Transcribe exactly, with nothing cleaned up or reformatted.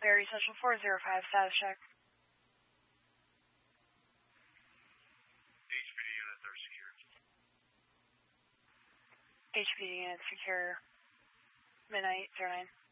Berry Central four zero five, status check. H P D unit, they're secure. H P D unit secure. Midnight zero nine.